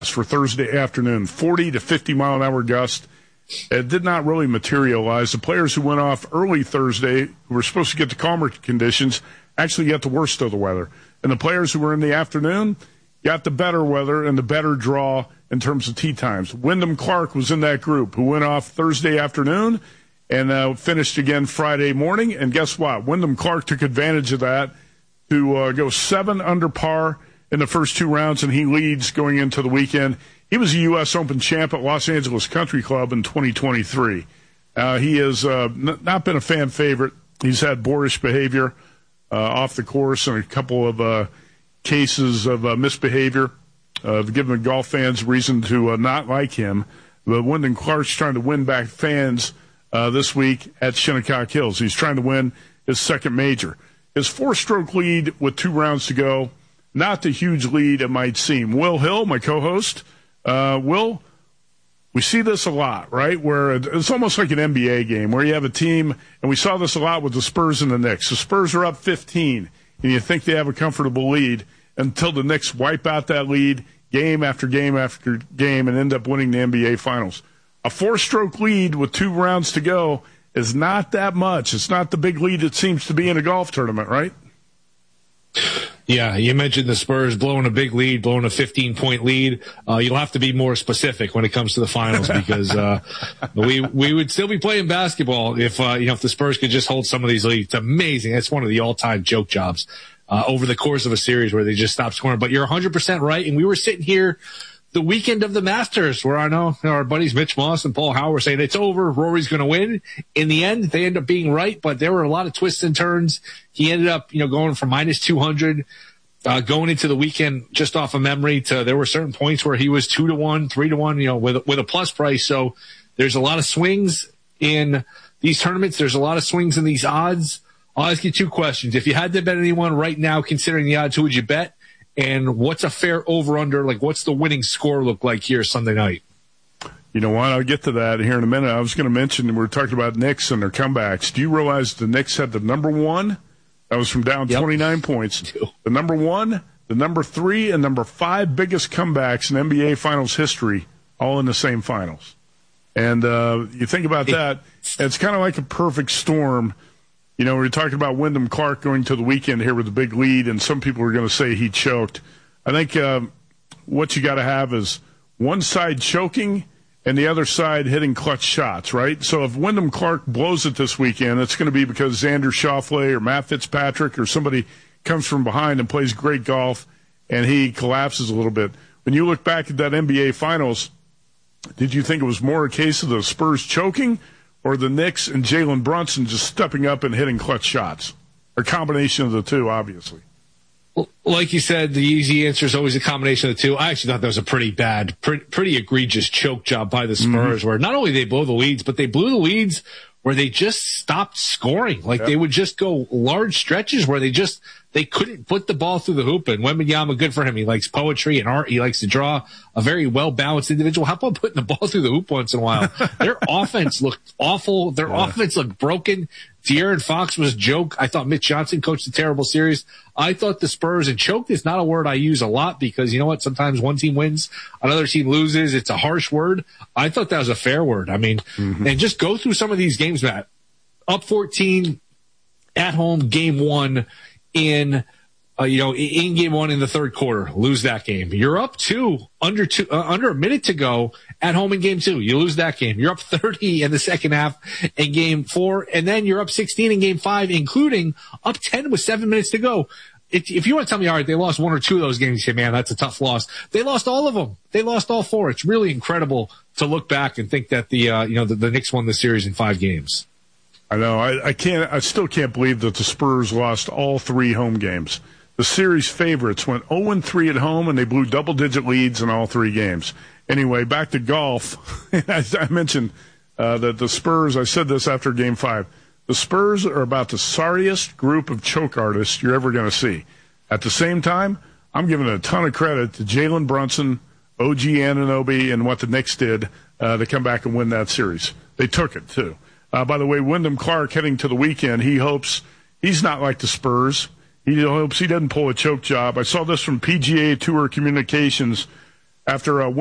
for Thursday afternoon, 40 to 50 mile an hour gust. It did not really materialize. The players who went off early Thursday, who were supposed to get the calmer conditions, actually got the worst of the weather. And the players who were in the afternoon got the better weather and the better draw in terms of tee times. Wyndham Clark was in that group who went off Thursday afternoon and finished again Friday morning. And guess what? Wyndham Clark took advantage of that to go 7 under par in the first 2 rounds, and he leads going into the weekend. He was a U.S. Open champ at Los Angeles Country Club in 2023. He has not been a fan favorite. He's had boorish behavior off the course and a couple of cases of misbehavior, giving the golf fans reason to not like him. But Wyndham Clark's trying to win back fans this week at Shinnecock Hills. He's trying to win his second major. His 4-stroke lead with 2 rounds to go, not the huge lead it might seem. Will Hill, my co-host, Will, we see this a lot, right, where it's almost like an NBA game where you have a team, and we saw this a lot with the Spurs and the Knicks. The Spurs are up 15, and you think they have a comfortable lead until the Knicks wipe out that lead game after game after game and end up winning the NBA Finals. A 4-stroke lead with 2 rounds to go is not that much. It's not the big lead it seems to be in a golf tournament, right? Yeah, you mentioned the Spurs blowing a big lead, blowing a 15-point lead. You'll have to be more specific when it comes to the finals because we would still be playing basketball if if the Spurs could just hold some of these leads. It's amazing. That's one of the all-time joke jobs over the course of a series where they just stop scoring. But you're 100% right, and we were sitting here the weekend of the Masters where I know our buddies Mitch Moss and Paul Howard were saying it's over, Rory's going to win. In the end, they end up being right, but there were a lot of twists and turns. He ended up, going from minus 200, going into the weekend just off of memory to there were certain points where he was 2-1, 3-1, with a plus price. So there's a lot of swings in these tournaments. There's a lot of swings in these odds. I'll ask you 2 questions. If you had to bet anyone right now, considering the odds, who would you bet? And what's a fair over-under? Like, what's the winning score look like here Sunday night? You know what? I'll get to that here in a minute. I was going to mention, we were talking about Knicks and their comebacks. Do you realize the Knicks had the number 1? That was from down 29 points. The number 1, the number 3, and number 5 biggest comebacks in NBA Finals history, all in the same finals. And you think about that, it's kind of like a perfect storm. We're talking about Wyndham Clark going to the weekend here with a big lead, and some people are going to say he choked. I think what you got to have is one side choking and the other side hitting clutch shots, right? So if Wyndham Clark blows it this weekend, it's going to be because Xander Schauffele or Matt Fitzpatrick or somebody comes from behind and plays great golf, and he collapses a little bit. When you look back at that NBA Finals, did you think it was more a case of the Spurs choking or the Knicks and Jalen Brunson just stepping up and hitting clutch shots? A combination of the two, obviously. Well, like you said, the easy answer is always a combination of the two. I actually thought that was a pretty bad, pretty egregious choke job by the Spurs, where not only they blow the leads, but they blew the leads where they just stopped scoring. Like they would just go large stretches where they couldn't put the ball through the hoop. And Wembanyama, good for him. He likes poetry and art. He likes to draw, a very well-balanced individual. How about putting the ball through the hoop once in a while? Their offense looked awful. Their offense looked broken. De'Aaron Fox was a joke. I thought Mitch Johnson coached a terrible series. I thought the Spurs, and choked is not a word I use a lot because you know what? Sometimes one team wins, another team loses. It's a harsh word. I thought that was a fair word. I mean, and just go through some of these games, Matt. Up 14 at home, game 1 in game 1 in the third quarter, lose that game. You're up 2, under a minute to go at home in game 2. You lose that game. You're up 30 in the second half in game 4, and then you're up 16 in game 5, including up 10 with 7 minutes to go. If you want to tell me, all right, they lost 1 or 2 of those games, you say, man, that's a tough loss. They lost all of them. They lost all 4. It's really incredible to look back and think that the Knicks won the series in 5 games. I know. I still can't believe that the Spurs lost all 3 home games. The series favorites went 0-3 at home, and they blew double-digit leads in all 3 games. Anyway, back to golf. I mentioned that the Spurs, I said this after Game 5, the Spurs are about the sorriest group of choke artists you're ever going to see. At the same time, I'm giving a ton of credit to Jalen Brunson, OG Anunoby, and what the Knicks did to come back and win that series. They took it, too. By the way, Wyndham Clark heading to the weekend, he hopes he's not like the Spurs. He hopes he doesn't pull a choke job. I saw this from PGA Tour Communications after